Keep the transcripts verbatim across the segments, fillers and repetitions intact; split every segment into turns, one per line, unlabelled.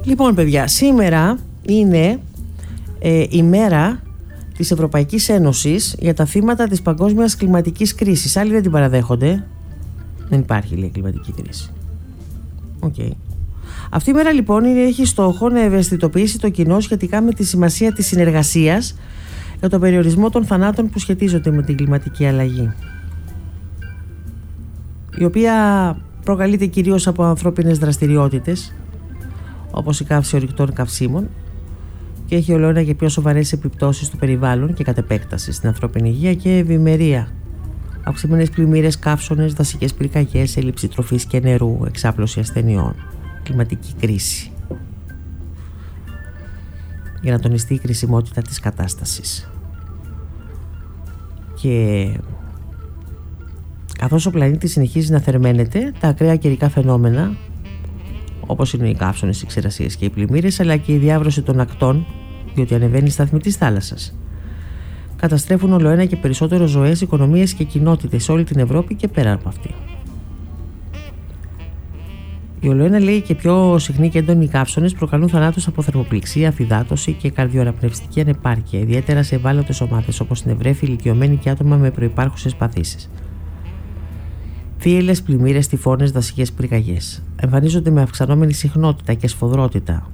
Λοιπόν, παιδιά, σήμερα είναι ε, η μέρα της Ευρωπαϊκής Ένωσης για τα θύματα της παγκόσμιας κλιματικής κρίσης. Άλλοι δεν την παραδέχονται. Δεν υπάρχει, λέει, κλιματική κρίση. Οκ. Okay. Αυτή η μέρα λοιπόν έχει στόχο να ευαισθητοποιήσει το κοινό σχετικά με τη σημασία της συνεργασίας για τον περιορισμό των θανάτων που σχετίζονται με την κλιματική αλλαγή, η οποία προκαλείται κυρίως από ανθρώπινες δραστηριότητες όπως η καύση ορυκτών καυσίμων και έχει ολοένα και πιο σοβαρές επιπτώσεις στο περιβάλλον και κατ' επέκταση στην ανθρώπινη υγεία και ευημερία. Αυξημένες πλημμύρες, καύσονες, δασικές πυρκαγιές, έλλειψη τροφής και νερού, εξάπλωση ασθενειών, κλιματική κρίση. Για να τονιστεί η κρισιμότητα της κατάστασης. Και καθώς ο πλανήτης συνεχίζει να θερμαίνεται, τα ακραία καιρικά φαινόμενα, όπως είναι οι καύσονες, οι ξηρασίες και οι πλημμύρες, αλλά και η διάβρωση των ακτών, διότι ανεβαίνει η στάθμη της θάλασσας, καταστρέφουν ολοένα και περισσότερο ζωές, οικονομίες και κοινότητες σε όλη την Ευρώπη και πέρα από αυτή. Η ολοένα, λέει, και πιο συχνή και έντονοι καύσονες προκαλούν θανάτους από θερμοπληξία, αφυδάτωση και καρδιοαναπνευστική ανεπάρκεια, ιδιαίτερα σε ευάλωτες ομάδες όπως νευρέφοι, ηλικιωμένοι και άτομα με προϋπάρχουσες παθήσεις. Θύελλες, πλημμύρες, τυφώνες, δασικές πυρκαγιές εμφανίζονται με αυξανόμενη συχνότητα και σφοδρότητα.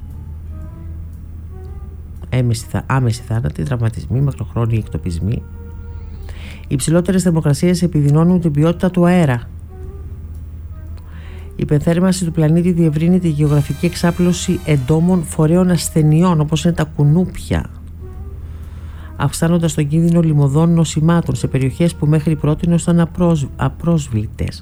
Έμεση, άμεση θάνατοι, τραυματισμοί, μακροχρόνιοι εκτοπισμοί. Οι υψηλότερες θερμοκρασίες επιδεινώνουν την ποιότητα του αέρα. Η υπερθέρμανση του πλανήτη διευρύνει τη γεωγραφική εξάπλωση εντόμων φορέων ασθενειών όπως είναι τα κουνούπια, αυξάνοντας τον κίνδυνο λιμωδών νοσημάτων σε περιοχές που μέχρι πρότινο ήταν απρόσ... απρόσβλητες.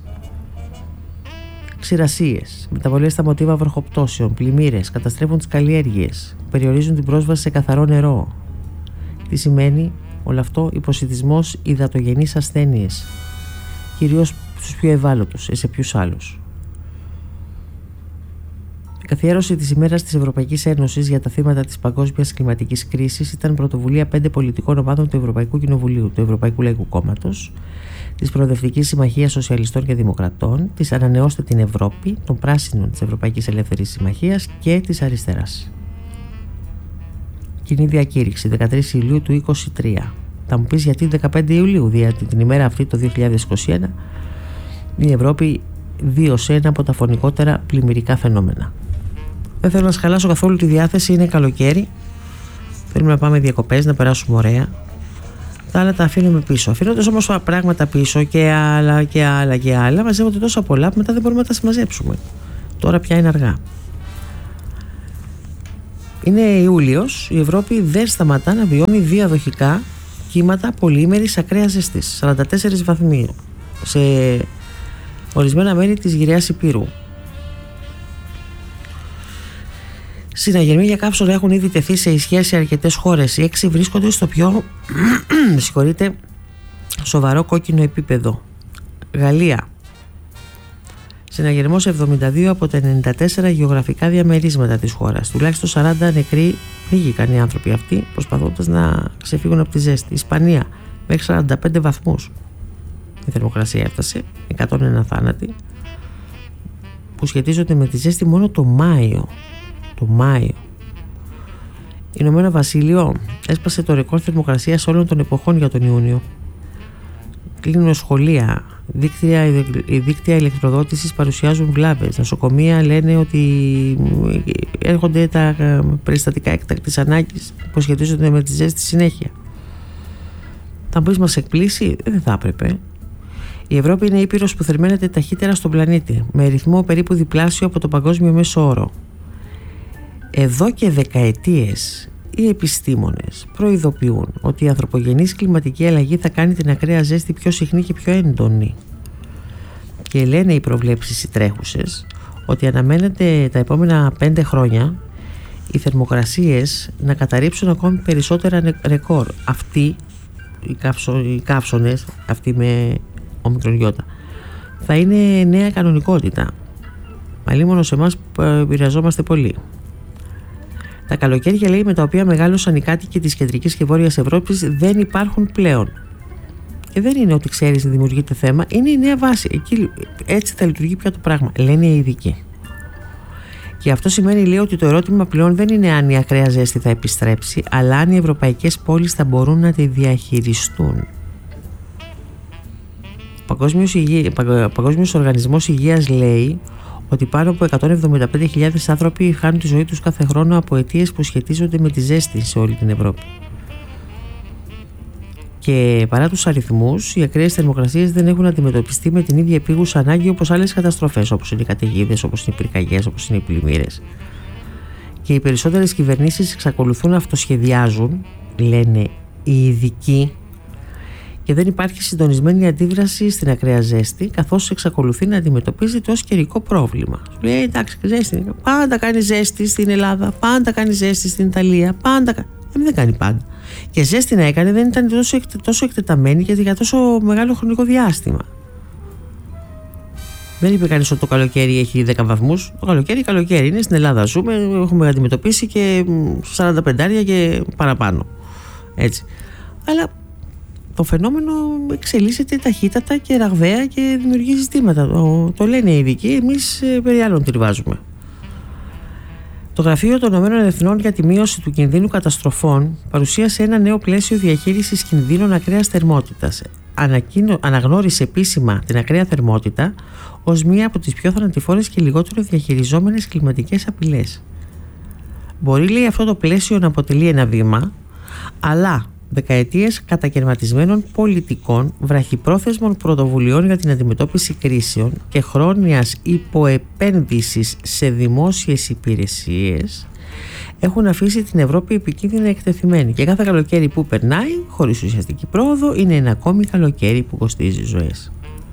Ξηρασίες, μεταβολές στα μοτίβα βροχοπτώσεων, πλημμύρες, καταστρέφουν τις καλλιέργειες, περιορίζουν την πρόσβαση σε καθαρό νερό. Τι σημαίνει όλο αυτό? Υποσιτισμός, υδατογενείς ασθένειες, κυρίως στους πιο ευάλωτους, σε ποιους άλλους. Η καθιέρωση της ημέρας της Ευρωπαϊκής Ένωσης για τα θύματα της παγκόσμιας κλιματικής κρίσης ήταν πρωτοβουλία πέντε πολιτικών ομάδων του Ευρωπαϊκού Κοινοβουλίου, του Ευρωπαϊκού Λαϊκού Κόμματος, της Προοδευτικής Συμμαχίας Σοσιαλιστών και Δημοκρατών, της Ανανεώστε την Ευρώπη, των Πράσινων της Ευρωπαϊκής Ελεύθερης Συμμαχίας και της Αριστεράς. Κοινή διακήρυξη δεκατρείς Ιουλίου του είκοσι τρία. Θα μου πεις γιατί δεκαπέντε Ιουλίου, διότι την ημέρα αυτή το δύο χιλιάδες είκοσι ένα η Ευρώπη βίωσε ένα από τα φωνικότερα πλημμυρικά φαινόμενα. Δεν θέλω να σχαλάσω καθόλου τη διάθεση, είναι καλοκαίρι. Θέλουμε να πάμε διακοπές, να περάσουμε ωραία. Τα άλλα τα αφήνουμε πίσω. Αφήνοντας όμως πράγματα πίσω και άλλα και άλλα και άλλα, μαζεύονται τόσα πολλά που μετά δεν μπορούμε να τα συμμαζέψουμε. Τώρα πια είναι αργά. Είναι Ιούλιος, η Ευρώπη δεν σταματά να βιώνει διαδοχικά κύματα πολυήμερης ακραίας ζεστής, σαράντα τέσσερις βαθμοί σε ορισμένα μέρη της γυραίας Υπήρου. Συναγερμοί για καύσωνα έχουν ήδη τεθεί σε ισχύ σε αρκετές χώρες. Οι έξι βρίσκονται στο πιο συγχωρείτε, σοβαρό κόκκινο επίπεδο. Γαλλία. Συναγερμός εβδομήντα δύο από τα ενενήντα τέσσερα γεωγραφικά διαμερίσματα της χώρας. Τουλάχιστον σαράντα νεκροί πνίγηκαν οι άνθρωποι αυτοί προσπαθώντας να ξεφύγουν από τη ζέστη. Ισπανία μέχρι σαράντα πέντε βαθμούς. Η θερμοκρασία έφτασε, εκατόν ένα θάνατοι που σχετίζονται με τη ζέστη μόνο το Μάιο. Το Μάιο. Ηνωμένο Βασίλειο έσπασε το ρεκόρ θερμοκρασίας όλων των εποχών για τον Ιούνιο. Κλείνουν σχολεία, δίκτυα, οι δίκτυα ηλεκτροδότησης παρουσιάζουν βλάβες. Νοσοκομεία λένε ότι έρχονται τα περιστατικά έκτακτης ανάγκης που σχετίζονται με τη ζέστη συνέχεια. Θα μπεις μας εκπλήσει? Δεν θα έπρεπε. Η Ευρώπη είναι η ήπειρος που θερμαίνεται ταχύτερα στον πλανήτη, με ρυθμό περίπου διπλάσιο από το παγκόσμιο μέσο όρο. Εδώ και δεκαετίες οι επιστήμονες προειδοποιούν ότι η ανθρωπογενής κλιματική αλλαγή θα κάνει την ακραία ζέστη πιο συχνή και πιο έντονη. Και λένε οι προβλέψεις οι τρέχουσες ότι αναμένεται τα επόμενα πέντε χρόνια οι θερμοκρασίες να καταρρύψουν ακόμη περισσότερα ρεκόρ. Αυτοί οι, καύσο, οι καύσονες, αυτοί με όμικρον γιώτα, θα είναι νέα κανονικότητα. Αλλήμωνο σε εμάς που επηρεαζόμαστε πολύ. Τα καλοκαίρια, λέει, με τα οποία μεγάλωσαν οι κάτοικοι της κεντρικής και βόρειας Ευρώπης δεν υπάρχουν πλέον. Και δεν είναι ότι ξέρεις δημιουργείται θέμα, είναι η νέα βάση. Εκεί, έτσι θα λειτουργεί πια το πράγμα, λένε οι ειδικοί. Και αυτό σημαίνει, λέει, ότι το ερώτημα πλέον δεν είναι αν η ακραία ζέστη θα επιστρέψει, αλλά αν οι ευρωπαϊκές πόλεις θα μπορούν να τη διαχειριστούν. Ο Παγκόσμιος, Υγεία, Παγκόσμιος Οργανισμός Υγείας λέει ότι πάνω από εκατόν εβδομήντα πέντε χιλιάδες άνθρωποι χάνουν τη ζωή τους κάθε χρόνο από αιτίες που σχετίζονται με τη ζέστη σε όλη την Ευρώπη. Και παρά τους αριθμούς, οι ακραίες θερμοκρασίες δεν έχουν αντιμετωπιστεί με την ίδια επίγουσα ανάγκη όπως άλλες καταστροφές, όπως είναι οι καταιγίδες, όπως είναι οι πυρκαγιές, όπως είναι οι πλημμύρες. Και οι περισσότερες κυβερνήσεις εξακολουθούν να αυτοσχεδιάζουν, λένε οι ειδικοί, και δεν υπάρχει συντονισμένη αντίδραση στην ακραία ζέστη, καθώς εξακολουθεί να αντιμετωπίζεται ως καιρικό πρόβλημα. Λέει, εντάξει, ζέστη. Πάντα κάνει ζέστη στην Ελλάδα, πάντα κάνει ζέστη στην Ιταλία, πάντα. Ε, δεν κάνει πάντα. Και ζέστη να έκανε δεν ήταν τόσο, τόσο εκτεταμένη γιατί για τόσο μεγάλο χρονικό διάστημα. Δεν είπε κανείς ότι το καλοκαίρι έχει δέκα βαθμούς. Το καλοκαίρι, καλοκαίρι είναι, στην Ελλάδα ζούμε, έχουμε αντιμετωπίσει και σαράντα πέντε και παραπάνω. Έτσι. Αλλά το φαινόμενο εξελίσσεται ταχύτατα και ραγδαία και δημιουργεί ζητήματα. Το, το λένε οι ειδικοί, εμείς περί άλλων τριβάζουμε. Το Γραφείο των Ηνωμένων Εθνών για τη Μείωση του Κινδύνου Καταστροφών παρουσίασε ένα νέο πλαίσιο διαχείρισης κινδύνων ακραίας θερμότητας. Ανακοίνω, αναγνώρισε επίσημα την ακραία θερμότητα ως μία από τις πιο θανατηφόρες και λιγότερο διαχειριζόμενες κλιματικές απειλές. Μπορεί, λέει, αυτό το πλαίσιο να αποτελεί ένα βήμα, αλλά δεκαετίες κατακαιρματισμένων πολιτικών, βραχυπρόθεσμων πρωτοβουλειών για την αντιμετώπιση κρίσεων και χρόνιας υποεπένδυσης σε δημόσιες υπηρεσίες έχουν αφήσει την Ευρώπη επικίνδυνα εκτεθειμένη. Και κάθε καλοκαίρι που περνάει, χωρίς ουσιαστική πρόοδο, είναι ένα ακόμη καλοκαίρι που κοστίζει ζωές.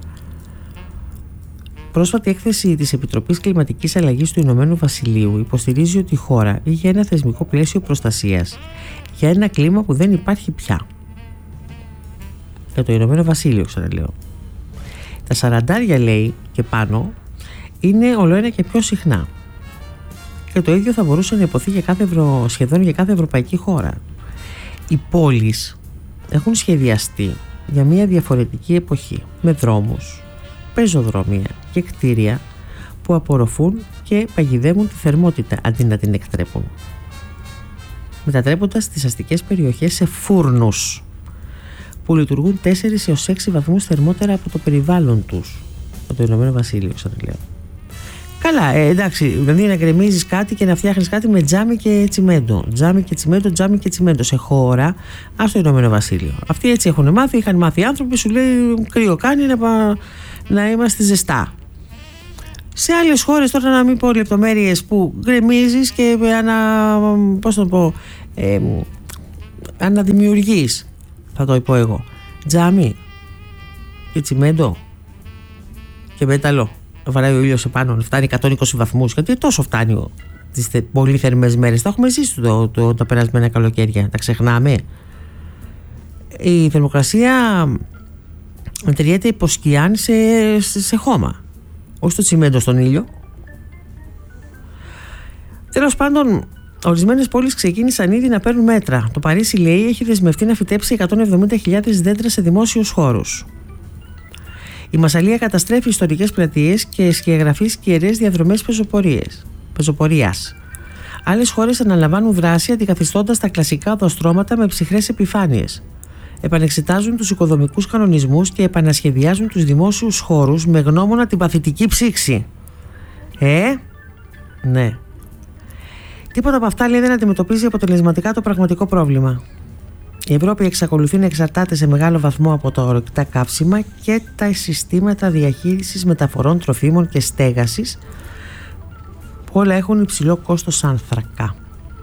Πρόσφατη έκθεση της Επιτροπής Κλιματικής Αλλαγής του Ηνωμένου Βασιλείου υποστηρίζει ότι η χώρα είχε ένα θεσμικό πλαίσιο προστασίας για ένα κλίμα που δεν υπάρχει πια. Για το Ηνωμένο Βασίλειο, ξαναλέω. Τα σαραντάρια, λέει, και πάνω είναι ολοένα και πιο συχνά. Και το ίδιο θα μπορούσε να υποθεί για κάθε ευρω... σχεδόν για κάθε ευρωπαϊκή χώρα. Οι πόλεις έχουν σχεδιαστεί για μια διαφορετική εποχή, με δρόμους, πεζοδρόμια και κτίρια που απορροφούν και παγιδεύουν τη θερμότητα αντί να την εκτρέπουν, μετατρέποντας τις αστικές περιοχές σε φούρνους που λειτουργούν τέσσερα έως έξι βαθμούς θερμότερα από το περιβάλλον τους. Από το Ηνωμένο Βασίλειο, ξαναλέω. Καλά, ε, εντάξει, δηλαδή να γκρεμίζεις κάτι και να φτιάχνεις κάτι με τζάμι και τσιμέντο. Τζάμι και τσιμέντο, τζάμι και τσιμέντο. Σε χώρα, ας το Ηνωμένο Βασίλειο. Αυτοί έτσι έχουν μάθει, είχαν μάθει άνθρωποι, σου λέει κρύο κάνει να, πα, να είμαστε ζεστά. Σε άλλες χώρες, τώρα να μην πω λεπτομέρειες, που γκρεμίζεις και ανα, πώς το πω, ε, αναδημιουργείς, θα το πω εγώ, τζάμι και τσιμέντο και μέταλλο. Βαράει ο ήλιος επάνω, φτάνει εκατόν είκοσι βαθμούς. Γιατί τόσο φτάνει τις πολύ θερμές μέρες. Τα έχουμε ζήσει το, το, τα περασμένα καλοκαίρια. Τα ξεχνάμε. Η θερμοκρασία μετριέται υποσκιάν σε, σε, σε χώμα. Όχι στο τσιμέντο, στον ήλιο. Τέλος πάντων, ορισμένες πόλεις ξεκίνησαν ήδη να παίρνουν μέτρα. Το Παρίσι, λέει, έχει δεσμευτεί να φυτέψει εκατόν εβδομήντα χιλιάδες δέντρα σε δημόσιους χώρους. Η Μασσαλία καταστρέφει ιστορικές πλατείες και σκιαγραφεί σκιερές διαδρομές πεζοπορίας. Άλλες χώρες αναλαμβάνουν δράση αντικαθιστώντας τα κλασικά οδοστρώματα με ψυχρές επιφάνειες. Επανεξετάζουν τους οικοδομικούς κανονισμούς και επανασχεδιάζουν τους δημόσιους χώρους με γνώμονα την παθητική ψήξη. Ε, ναι. Τίποτα από αυτά, λέει, δεν αντιμετωπίζει αποτελεσματικά το πραγματικό πρόβλημα. Η Ευρώπη εξακολουθεί να εξαρτάται σε μεγάλο βαθμό από τα ορυκτά καύσιμα και τα συστήματα διαχείρισης μεταφορών τροφίμων και στέγασης, που όλα έχουν υψηλό κόστος άνθρακα.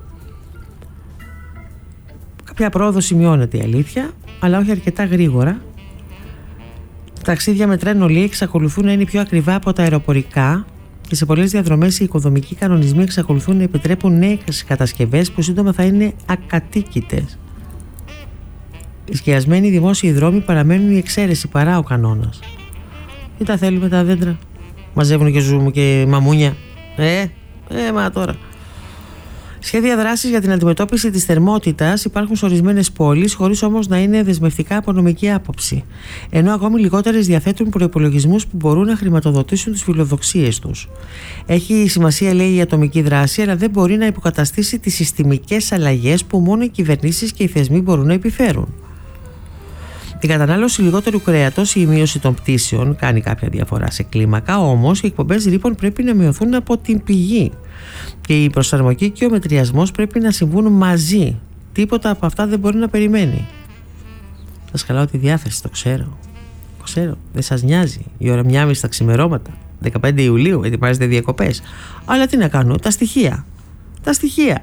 Κάποια πρόοδο σημειώνεται, η αλήθεια, αλλά όχι αρκετά γρήγορα. Τα ταξίδια με τρένο, λέει, εξακολουθούν να είναι πιο ακριβά από τα αεροπορικά και σε πολλές διαδρομές οι οικοδομικοί κανονισμοί εξακολουθούν να επιτρέπουν νέες κατασκευές που σύντομα θα είναι ακατοίκητες. Οι σκιασμένοι δημόσιοι δρόμοι παραμένουν η εξαίρεση παρά ο κανόνας. Τι τα θέλουμε τα δέντρα? Μαζεύουν και ζούμου και μαμούνια. Ε, ε, μα τώρα. Σχέδια δράσης για την αντιμετώπιση της θερμότητας υπάρχουν σε ορισμένες πόλεις, χωρίς όμως να είναι δεσμευτικά από νομική άποψη. Ενώ ακόμη λιγότερες διαθέτουν προϋπολογισμούς που μπορούν να χρηματοδοτήσουν τις φιλοδοξίες τους. Έχει σημασία, λέει, η ατομική δράση, αλλά δεν μπορεί να υποκαταστήσει τις συστημικές αλλαγές που μόνο οι κυβερνήσεις και οι θεσμοί μπορούν να επιφέρουν. Η κατανάλωση λιγότερου κρέατος ή η μείωση των πτήσεων κάνει κάποια διαφορά σε κλίμακα, όμως οι εκπομπές ρήπων πρέπει να μειωθούν από την πηγή. Και η προσαρμογή και ο μετριασμός πρέπει να συμβούν μαζί. Τίποτα από αυτά δεν μπορεί να περιμένει. Σας χαλάω τη διάθεση, το ξέρω. Το ξέρω, δεν σας νοιάζει. Η ώρα μια μισή στα ξημερώματα, δεκαπέντε Ιουλίου, ετοιμάζετε διακοπές. Αλλά τι να κάνω, τα στοιχεία. Τα στοιχεία.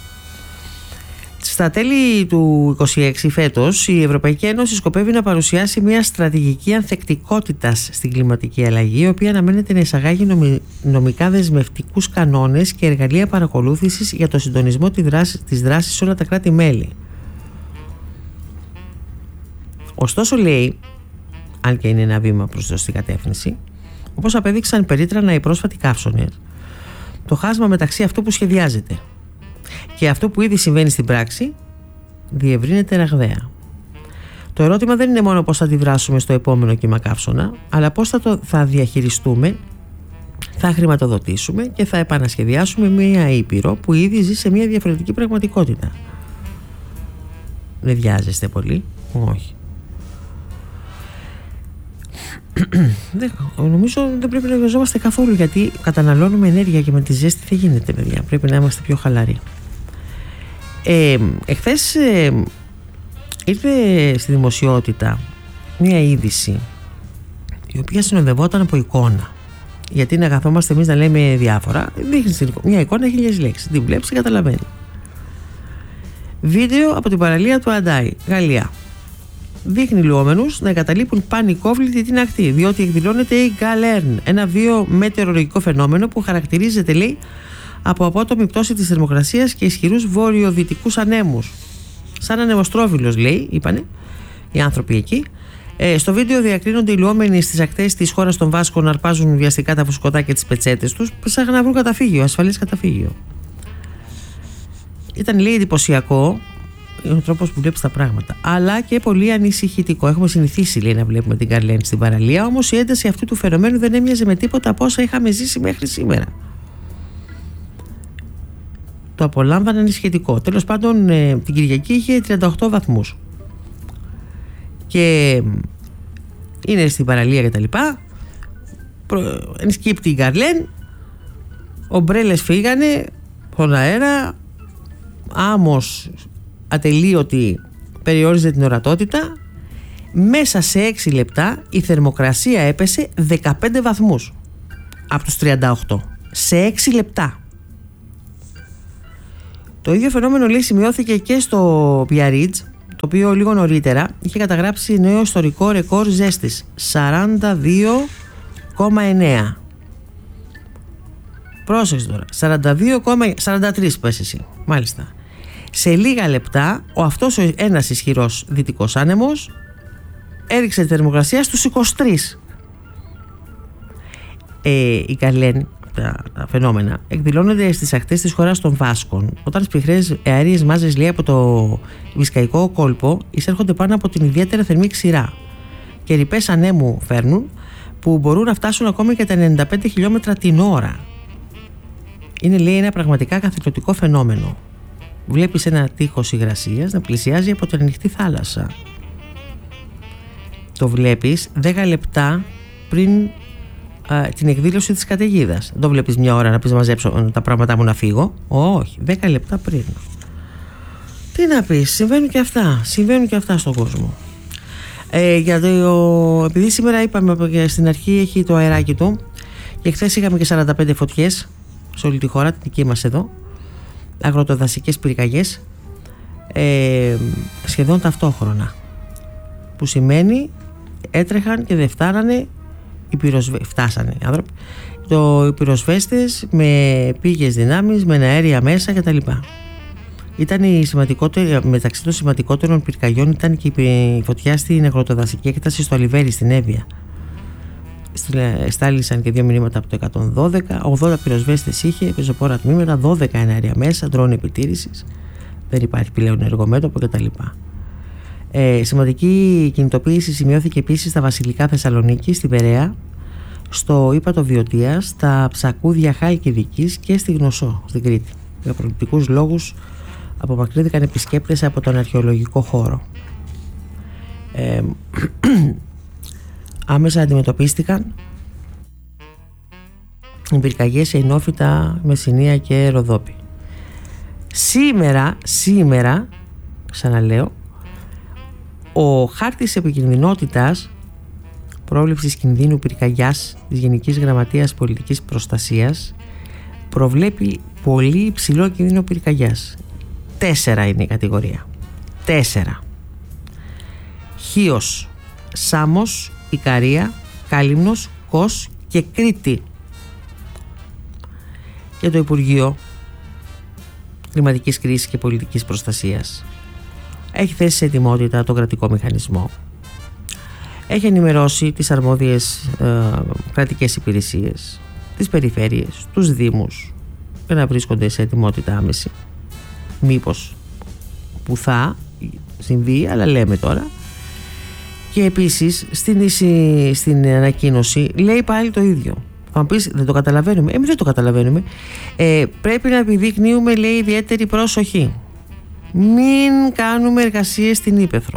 Στα τέλη του είκοσι έξι φέτος, η Ευρωπαϊκή Ένωση σκοπεύει να παρουσιάσει μια στρατηγική ανθεκτικότητας στην κλιματική αλλαγή, η οποία αναμένεται να εισαγάγει νομικά δεσμευτικούς κανόνες και εργαλεία παρακολούθησης για το συντονισμό της δράσης σε όλα τα κράτη-μέλη. Ωστόσο, λέει, αν και είναι ένα βήμα προς τη σωστή κατεύθυνση, όπως απέδειξαν περίτρανα οι πρόσφατοι καύσονες, το χάσμα μεταξύ αυτού που σχεδιάζεται και αυτό που ήδη συμβαίνει στην πράξη διευρύνεται ραγδαία. Το ερώτημα δεν είναι μόνο πώς θα αντιδράσουμε στο επόμενο κύμα καύσωνα, αλλά πώς θα το θα διαχειριστούμε, θα χρηματοδοτήσουμε και θα επανασχεδιάσουμε μια ήπειρο που ήδη ζει σε μια διαφορετική πραγματικότητα. Δεν βιάζεστε πολύ? Όχι. δεν, νομίζω δεν πρέπει να βιαζόμαστε καθόλου, γιατί καταναλώνουμε ενέργεια και με τη ζέστη δεν γίνεται, παιδιά. Πρέπει να είμαστε πιο χαλαροί. Ε, εχθές ε, ήρθε στη δημοσιότητα μια είδηση η οποία συνοδευόταν από εικόνα. Γιατί να καθόμαστε εμείς να λέμε διάφορα, δείχνει μια εικόνα χίλιες λέξεις. Την βλέπεις και καταλαβαίνει. Βίντεο από την παραλία του Αντάι, Γαλλία. Δείχνει λουόμενους να εγκαταλείπουν πανικόβλητη την ακτή, διότι εκδηλώνεται η γκαλέρν, ένα βιομετεωρολογικό φαινόμενο που χαρακτηρίζεται, λέει, από απότομη πτώση της θερμοκρασίας και ισχυρούς βορειοδυτικούς ανέμους. Σαν ανεμοστρόβιλος, λέει, είπανε οι άνθρωποι εκεί. Ε, στο βίντεο διακρίνονται οι λουόμενοι στις ακτές της χώρας των Βάσκων να αρπάζουν βιαστικά τα φουσκωτά και τις πετσέτες τους, ψάχνουν να βρουν καταφύγιο, ασφαλές καταφύγιο. Ήταν, λέει, εντυπωσιακό ο τρόπος που βλέπεις τα πράγματα, αλλά και πολύ ανησυχητικό. Έχουμε συνηθίσει, λέει, να βλέπουμε την Γκαλέρν στην παραλία, όμως η ένταση αυτού του φαινομένου δεν έμοιαζε με τίποτα από όσα είχαμε ζήσει μέχρι σήμερα. Το απολάμβανε ανησυχητικό. Τέλος πάντων, ε, την Κυριακή είχε τριάντα οκτώ βαθμούς και είναι στην παραλία και τα λοιπά. Ενσκύπτει η Γκαλέρν, ομπρέλες φύγανε στον αέρα, άμμος ατελείωτη περιόριζε την ορατότητα. Μέσα σε έξι λεπτά η θερμοκρασία έπεσε δεκαπέντε βαθμούς από τους τριάντα οκτώ σε έξι λεπτά. Το ίδιο φαινόμενο, λέει, σημειώθηκε και στο Biarritz, το οποίο λίγο νωρίτερα είχε καταγράψει νέο ιστορικό ρεκόρ ζέστης, σαράντα δύο κόμμα εννέα. Πρόσεξε τώρα, σαράντα δύο κόμμα σαράντα τρία πες εσύ, μάλιστα. Σε λίγα λεπτά ο αυτός ο ένας ισχυρός δυτικός άνεμος έριξε τη θερμοκρασία στους είκοσι τρία. Ε, η Γκαλέρν, τα, τα φαινόμενα εκδηλώνονται στις ακτές της χώρας των Βάσκων, όταν σπιχρές αέριες μάζες, λέει, από το Βυσκαϊκό κόλπο εισέρχονται πάνω από την ιδιαίτερα θερμή ξηρά και ρηπές ανέμου φέρνουν που μπορούν να φτάσουν ακόμη και τα ενενήντα πέντε χιλιόμετρα την ώρα. Είναι, λέει, ένα πραγματικά καθηλωτικό φαινόμενο. Βλέπεις ένα τείχος υγρασίας να πλησιάζει από την ανοιχτή θάλασσα. Το βλέπεις δέκα λεπτά πριν α, την εκδήλωση της καταιγίδας. Δεν το βλέπεις μια ώρα να πεις μαζέψω τα πράγματά μου να φύγω. Όχι, δέκα λεπτά πριν. Τι να πεις, συμβαίνουν και αυτά. Συμβαίνουν και αυτά στον κόσμο. Ε, γιατί ο, επειδή σήμερα είπαμε στην αρχή έχει το αεράκι του και χθες είχαμε και σαράντα πέντε φωτιές σε όλη τη χώρα, την δική μας εδώ, αγροτοδασικές πυρκαγιές, ε, σχεδόν ταυτόχρονα, που σημαίνει έτρεχαν και δεν φτάνανε οι πυροσβέστες, φτάσανε άνθρωποι, το, οι πυροσβέστες με πήγες δυνάμεις, με αέρια μέσα κτλ. Ήταν η σημαντικότερη, μεταξύ των σημαντικότερων πυρκαγιών ήταν και η φωτιά στην αγροτοδασική έκταση στο Αλιβέρι, στην Εύβοια. στάλησαν και δύο μηνύματα από το εκατόν δώδεκα, ογδόντα πυροσβέστες είχε, πεζοπόρα τμήματα, δώδεκα εναέρια μέσα, ντρόουν επιτήρησης, δεν υπάρχει πλέον εργομέτωπο κτλ. Ε, σημαντική κινητοποίηση σημειώθηκε επίσης στα Βασιλικά Θεσσαλονίκη, στην Περαία, στο Ύπατο Βιωτίας, στα Ψακούδια Χάλκιδικης και στη Γνωσό, στην Κρήτη. Για προληπτικούς λόγους απομακρύνθηκαν επισκέπτες από τον αρχαιολογικό χώρο. Ε, άμεσα αντιμετωπίστηκαν οι πυρκαγιές σε Ινόφυτα, Μεσσηνία και Ροδόπη. Σήμερα, σήμερα, ξαναλέω, ο χάρτης επικινδυνότητας πρόληψης κινδύνου πυρκαγιάς της Γενικής Γραμματείας Πολιτικής Προστασίας προβλέπει πολύ υψηλό κίνδυνο πυρκαγιάς. Τέσσερα είναι η κατηγορία. Τέσσερα. Χίος, Σάμος, Ικαρία, Κάλυμνος, Κος και Κρήτη. Και το Υπουργείο Κλιματικής Κρίσης και Πολιτικής Προστασίας έχει θέσει σε ετοιμότητα τον κρατικό μηχανισμό. Έχει ενημερώσει τις αρμόδιες ε, κρατικές υπηρεσίες, τις περιφέρειες, τους δήμους για να βρίσκονται σε ετοιμότητα άμεση. Μήπως που θα συμβεί, αλλά λέμε τώρα. Και επίσης στην, στην ανακοίνωση λέει πάλι το ίδιο. Θα μου πεις, δεν το καταλαβαίνουμε. Εμείς δεν το καταλαβαίνουμε. Ε, πρέπει να επιδεικνύουμε, λέει, ιδιαίτερη πρόσοχη. Μην κάνουμε εργασίες στην ύπαιθρο.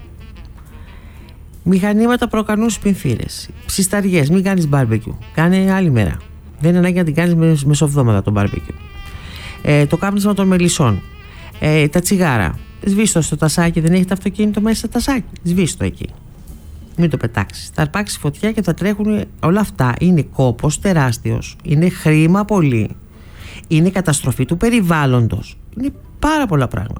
Μηχανήματα προκανούν σπινθήρες. Ψισταριές, μην κάνεις μπάρμπεκιου. Κάνε άλλη μέρα. Δεν είναι ανάγκη να την κάνεις μεσοβδόματα το μπάρμπεκιου. Ε, το κάπνισμα των μελισσών. Ε, τα τσιγάρα. Σβήστο στο τασάκι, δεν έχει το αυτοκίνητο μέσα στο τασάκι. Σβήστο εκεί. Μην το πετάξεις. Θα αρπάξει φωτιά και θα τρέχουν. Όλα αυτά είναι κόπος τεράστιος. Είναι χρήμα πολύ. Είναι καταστροφή του περιβάλλοντος. Είναι πάρα πολλά πράγματα.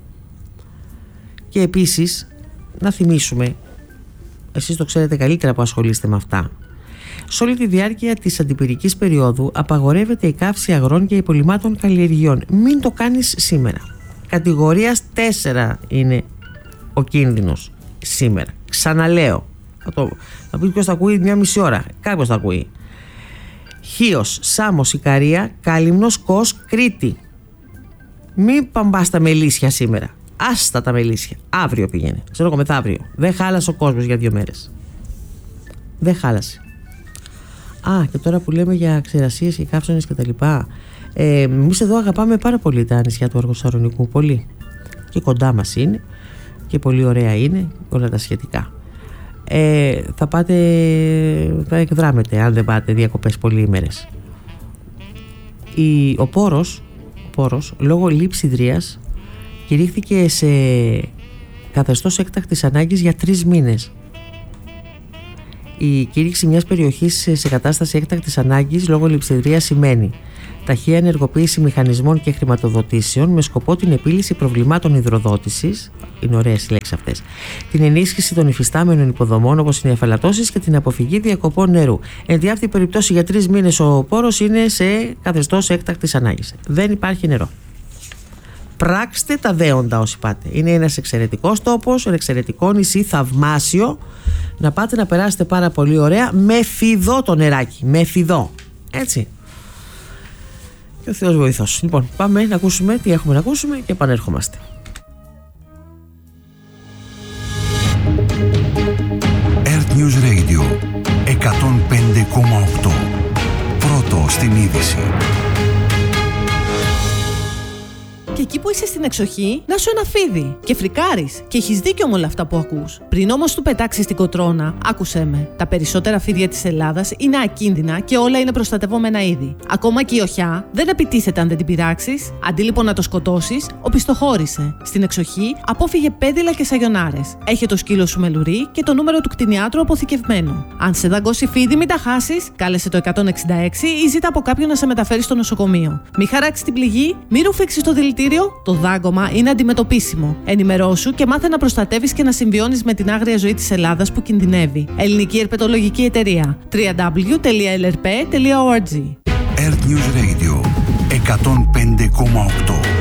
Και επίσης, να θυμίσουμε, εσείς το ξέρετε καλύτερα που ασχολείστε με αυτά, σε όλη τη διάρκεια της αντιπυρικής περίοδου απαγορεύεται η καύση αγρών και υπολειμμάτων καλλιεργειών. Μην το κάνεις σήμερα. Κατηγορίας τέσσερα είναι ο κίνδυνος σήμερα. Ξαναλέω. Θα, το, θα πει ποιος θα ακούει μια μισή ώρα. Κάποιος θα ακούει. Χίος, Σάμος, Ικαρία, Κάλυμνος, Κος, Κρήτη. Μην παμπάς τα μελίσια σήμερα. Άστα τα μελίσια. Αύριο πήγαινε. Ξέρω εγώ μεθαύριο. Δεν χάλασε ο κόσμος για δύο μέρες. Δεν χάλασε. Α, και τώρα που λέμε για ξηρασίες και καύσονες και τα λοιπά, ε, εμείς εδώ αγαπάμε πάρα πολύ τα νησιά του Αργοσαρονικού. Πολύ. Και κοντά μας είναι. Και πολύ ωραία είναι. Όλα τα σχετικά. Ε, θα πάτε, θα εκδράμετε αν δεν πάτε διακοπές πολλοί ημέρες. Η, ο πόρος, ο πόρος λόγω λήψη υδρείας κηρύχθηκε σε καθεστώς έκτακτης ανάγκης για τρεις μήνες. Η κήρυξη μιας περιοχής σε κατάσταση έκτακτης ανάγκης λόγω λειψιδρίας σημαίνει ταχεία ενεργοποίηση μηχανισμών και χρηματοδοτήσεων με σκοπό την επίλυση προβλημάτων υδροδότησης, είναι ωραίες λέξεις αυτές, την ενίσχυση των υφιστάμενων υποδομών όπως είναι οι αφαλατώσεις και την αποφυγή διακοπών νερού. Εν τη αυτή περιπτώσει για τρεις μήνες ο πόρος είναι σε καθεστώς έκτακτης ανάγκης. Δεν υπάρχει νερό. Πράξτε τα δέοντα όσοι πάτε. Είναι ένας εξαιρετικός τόπος, ένα εξαιρετικό νησί, θαυμάσιο. Να πάτε να περάσετε πάρα πολύ ωραία με φιδό το νεράκι. Με φιδό. Έτσι. Και ο Θεός βοηθός. Λοιπόν, πάμε να ακούσουμε τι έχουμε να ακούσουμε και επανέρχομαστε.
Earth News Radio εκατόν πέντε κόμμα οκτώ. Πρώτο στην είδηση.
Και εκεί που είσαι στην εξοχή, να σου ένα φίδι και φρικάρεις. Και έχεις δίκιο με όλα αυτά που ακούς. Πριν όμως του πετάξεις την κοτρώνα, άκουσέ με. Τα περισσότερα φίδια της Ελλάδας είναι ακίνδυνα και όλα είναι προστατευόμενα είδη. Ακόμα και η οχιά δεν επιτίθεται αν δεν την πειράξεις. Αντί λοιπόν να το σκοτώσεις, οπισθοχώρησε. Στην εξοχή, απόφυγε πέδιλα και σαγιονάρες. Έχε το σκύλο σου με λουρί και το νούμερο του κτηνιάτρου αποθηκευμένο. Αν σε δαγκώσει φίδι, μην τα χάσεις, κάλεσε το εκατόν εξήντα έξι ή ζήτα από κάποιον να σε μεταφέρει στο νοσοκομείο. Μη χαράξει την πληγή, μη ρουφήξεις το δηλητήριο. Το δάγκωμα είναι αντιμετωπίσιμο. Ενημερώσου και μάθε να προστατεύεις και να συμβιώνεις με την άγρια ζωή της Ελλάδας που κινδυνεύει. Ελληνική Ερπετολογική Εταιρεία. double-u double-u double-u τελεία ελ αρ πι τελεία ο αρ τζι.
Earth News Radio εκατόν πέντε κόμμα οκτώ.